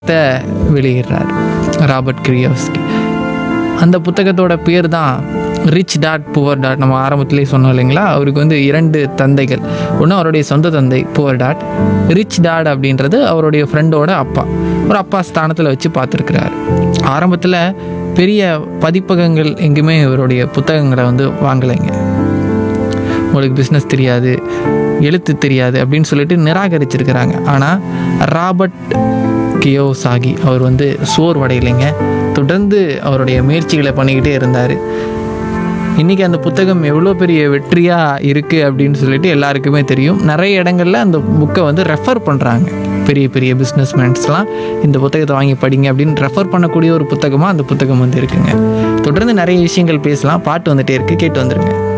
வெளியிடுறார் Robert Kiyosaki. அந்த புத்தகத்தோட பேர் தான் ரிச் டாட் புவர் டாட். நம்ம ஆரம்பத்திலே சொன்னோம் இல்லைங்களா, அவருக்கு வந்து 2 தந்தைகள். ஒன்று அவருடைய சொந்த தந்தை புவர் டாட், ரிச் டாட் அப்படின்றது அவருடைய ஃப்ரெண்டோட அப்பா. ஒரு அப்பா ஸ்தானத்தில் வச்சு பார்த்துருக்கிறார். ஆரம்பத்தில் பெரிய பதிப்பகங்கள் எங்கேயுமே இவருடைய புத்தகங்களை வந்து வாங்கலைங்க. உங்களுக்கு பிஸ்னஸ் தெரியாது, எழுத்து தெரியாது அப்படின்னு சொல்லிட்டு நிராகரிச்சிருக்கிறாங்க. ஆனால் ராபர்ட் கியோசாகி அவர் வந்து சோர்வடையிலைங்க. தொடர்ந்து அவருடைய முயற்சிகளை பண்ணிக்கிட்டே இருந்தார். இன்றைக்கி அந்த புத்தகம் எவ்வளோ பெரிய வெற்றியாக இருக்குது அப்படின்னு சொல்லிட்டு எல்லாருக்குமே தெரியும். நிறைய இடங்களில் அந்த புக்கை வந்து ரெஃபர் பண்ணுறாங்க. பெரிய பெரிய பிஸ்னஸ்மேன்ஸ்லாம் இந்த புத்தகத்தை வாங்கி படிங்க அப்படின்னு ரெஃபர் பண்ணக்கூடிய ஒரு புத்தகமாக அந்த புத்தகம் வந்து இருக்குங்க. தொடர்ந்து நிறைய விஷயங்கள் பேசலாம். பாட்டு வந்துகிட்டே இருக்குது, கேட்டு வந்துடுங்க.